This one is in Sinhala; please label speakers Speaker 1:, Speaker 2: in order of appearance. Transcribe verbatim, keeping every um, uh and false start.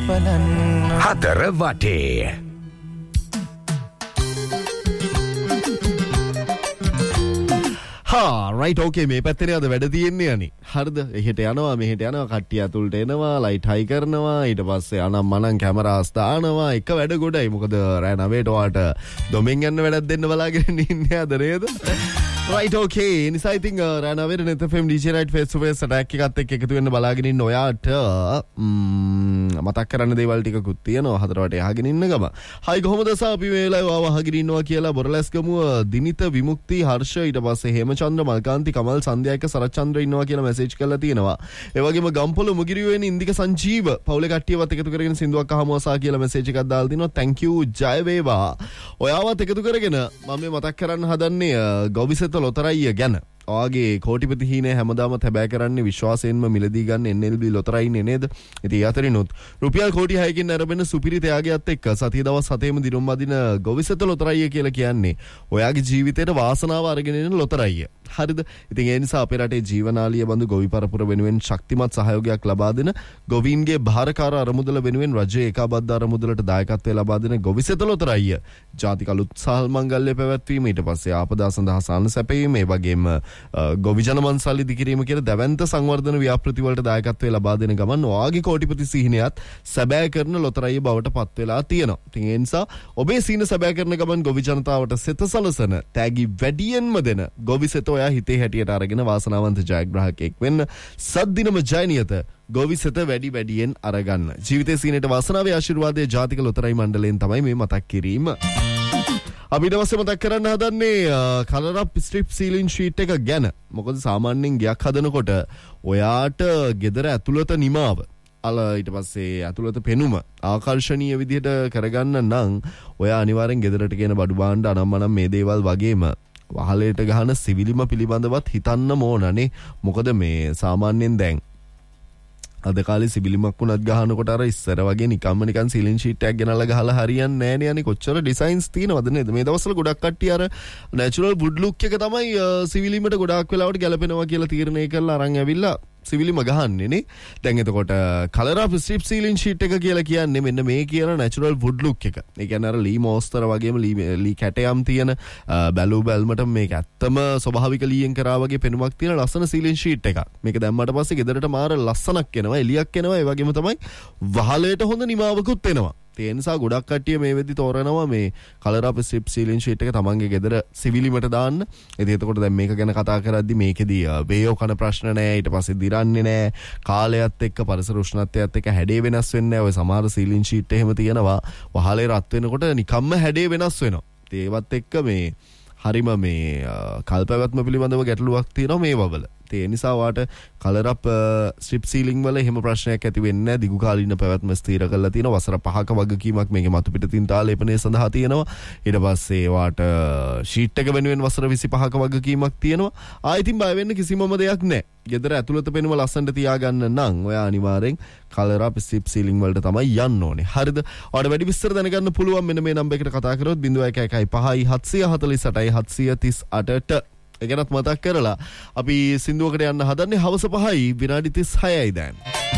Speaker 1: බලන්න
Speaker 2: හතර වටේ
Speaker 3: හා රයිට් ඕකේ මේ පැත්තේ අද වැඩ තියෙන්නේ අනේ හරිද එහෙට යනවා මෙහෙට යනවා කට්ටිය අතුල්ට එනවා ලයිට් හයි කරනවා ඊට පස්සේ අනම් මනම් කැමරාස් දානවා එක වැඩ ගොඩයි මොකද රෑ නවයට ඔයාට දොමෙන් යන්න වැඩක් දෙන්න බලාගෙන ඉන්නේ අද නේද right okay නිසා ඉතින් රෑ නවයට net f m D J right face to face attack එකත් එක්ක එකතු වෙන්න බලාගෙන ඉන්න ඔයාට මතක් කරන්න දේවල් ටිකකුත් තියෙනවා හතර වටේ අහගෙන ඉන්න ගම හයි කොහොමද සා අපි මේ වෙලාවේ ආව අහගෙන ඉන්නවා කියලා බොරලැස් ගමුව දිනිත විමුක්ති හර්ෂ ඊට පස්සේ හේමචන්ද්‍ර මල්කාන්ති කමල් සන්ධ්‍යායක සරච්චන්ද්‍ර ඉන්නවා කියලා මැසේජ් කරලා තියෙනවා ඒ වගේම ගම්පොළ මුගිරියුවෙන් ඉන්දික සංජීව පවුලේ කට්ටියවත් එකතු කරගෙන සින්දුවක් අහමුවා සා කියලා මැසේජ් එකක් දාලා තිනවා thank you ජය වේවා ඔයාවත් එකතු කරගෙන මම මේ මතක් කරන්න හදන්නේ ගොවිසෙත ලොතරැයිය ගැන ඔයාගේ කෝටිපති හීනේ හැමදාම තැබෑ කරන්නේ විශ්වාසයෙන්ම මිලදී ගන්න N L B ලොතරැයිනේ නේද ඉතින් අතරිනුත් රුපියල් කෝටි හයකින් ආරම්භන සුපිරි ත්‍යාගයත් එක්ක සතිය දවස් හතේම දිනුම් අදින ගොවිසෙත ලොතරැයිය කියලා කියන්නේ ඔයාගේ ජීවිතේට වාසනාව අරගෙන එන ලොතරැයිය හරිද ඉතින් ඒ නිසා අපේ රටේ ජීවනාලිය බඳු ගොවි පරපුර වෙනුවෙන් ශක්තිමත් සහයෝගයක් ලබා දෙන ගොවීන්ගේ භාරකාර අරමුදල වෙනුවෙන් රජයේ ඒකාබද්ධ අරමුදලට දායකත්වය ලබා දෙන ගොවිසෙත ලොතරැයිය ජාතික අලුත් සහල් මංගල්‍ය පැවැත්වීම ඊට පස්සේ ආපදා සඳහා සාන සැපයීම ඒ වගේම ගොවි ජනමන්සල් ඉදිකිරීම කියන දැවැන්ත සංවර්ධන ව්‍යාපෘති වලට දායකත්වය ලබා දෙන ගමන් ඔයාගේ කෝටිපති සිහිනයත් සැබෑ කරන ලොතරැයිය බවට පත් වෙලා තියෙනවා. ඉතින් ඒ නිසා ඔබේ සීන සැබෑ කරන ගමන් ගොවි ජනතාවට සෙත සලසන තෑගි වැඩියෙන්ම දෙන ගොවිසෙත ඔයා හිතේ හැටියට අරගෙන වාසනාවන්ත ජයග්‍රාහකයෙක් වෙන්න සද්දිනම ජයනියත ගොවිසෙත වැඩි වැඩියෙන් අරගන්න. ජීවිතේ සීනේට වාසනාවේ ආශිර්වාදයේ ජාතික ලොතරැයි මණ්ඩලයෙන් තමයි මේ මතක් කිරීම. අපි ඊටවස්සේ මතක් කරන්න හදන්නේ කලර් අප් ස්ට්‍රිප් සීලින් ෂීට් එක ගැන. මොකද සාමාන්‍යයෙන් ගයක් හදනකොට ඔයාට ගෙදර ඇතුළත නිමාව අල ඊට පස්සේ ඇතුළත පෙනුම ආකර්ශනීය විදිහට කරගන්න නම් ඔයා අනිවාර්යෙන් ගෙදරට කියන බඩු භාණ්ඩ අනම්මනම් මේ දේවල් වගේම වහලයට ගහන සිවිලිම පිළිබඳවත් හිතන්න ඕනනේ. මොකද මේ සාමාන්‍යයෙන් දැන් අද කාලේ සිවිලිමක් වුණත් ගහනකොට අර ඉස්සර වගේ නිකම්ම නිකන් සීලින් ෂීට් එකක් ගෙනල්ලා ගහලා හරියන්නේ නැහැ නේ. අනේ කොච්චර ඩිසයින්ස් තියෙනවද නේද? මේ දවස්වල ගොඩක් කට්ටිය අර නැචරල් වුඩ් ලුක් එක තමයි සිවිලිමට ගොඩාක් වෙලාවට ගැලපෙනවා කියලා තීරණය කරලා අරන් ඇවිල්ලා සිවිලිම ගහන්නේ නේ. දැන් එතකොට කලර් අප් ස්ට්‍රිප් සීලින් ෂීට් එක කියලා කියන්නේ මෙන්න මේ කියන නැචරල් වුඩ් ලුක් එක. ඒ කියන්නේ අර ලී මොස්තර වගේම ලී ලී කැටයම් තියෙන බැලු බැල්මට මේක ඇත්තම ස්වභාවික ලීයෙන් කරා වගේ පෙනුමක් තියෙන ලස්සන සීලින් ෂීට් එකක්. මේක දැම්මට පස්සේ ගෙදරට මාර ලස්සනක් එනවා, එලියක් එනවා. ඒ වගේම තමයි වහලයට හොඳ නිමාවකුත් එනවා. ඒ නිසා ගොඩක් කට්ටිය මේ වෙද්දි තෝරනවා මේ කලර් අප් ස්ට්‍රිප් සීලින් ෂීට් එක තමන්ගේ ගෙදර සිවිලිමට දාන්න. ඉතින් එතකොට දැන් මේක ගැන කතා කරද්දි මේකෙදී වේයෝ කන ප්‍රශ්න නැහැ. ඊට පස්සේ දිරන්නේ නැහැ. කාලයත් එක්ක පරිසර උෂ්ණත්වයත් එක්ක හැඩේ වෙනස් වෙන්නේ නැහැ. ඔය සමහර සීලින් ෂීට් එහෙම තියෙනවා. වහලේ රත් වෙනකොට නිකම්ම හැඩේ වෙනස් වෙනවා. ඒවත් එක්ක මේ හරිම මේ කල්පවත්ම පිළිබඳව ගැටලුවක් තියෙනවා මේ වවල. ඒ නිසා වාට කලර් අප් ස්ට්‍රිප් සීලින් වල එහෙම ප්‍රශ්නයක් ඇති වෙන්නේ නැහැ. දිගු කාලින පැවැත්ම ස්ථිර කරලා තියෙනවා. වසර පහක වගකීමක් මේකේ මතු පිට තින් තාලේපනයේ සඳහා තියෙනවා. ඊට පස්සේ වාට ෂීට් එක වෙනුවෙන් වසර විසිපහක වගකීමක් තියෙනවා. ආයෙත් බය වෙන්න කිසිමම දෙයක් නැහැ. ගෙදර ඇතුළත පෙනුම ලස්සනට තියාගන්න නම් ඔයා අනිවාර්යෙන් කලර් අප් ස්ට්‍රිප් සීලින් වලට තමයි යන්න ඕනේ. හරිද? ඔයාලට වැඩි විස්තර දැනගන්න පුළුවන් මෙන්න මේ නම්බර් එකට කතා කරොත් zero one one five seven four eight seven three eight එකනත් මතක් කරලා අපි සින්දුවකට යන්න හදන්නේ හවස පහයි විනාඩි තිස් හයයි දැන්.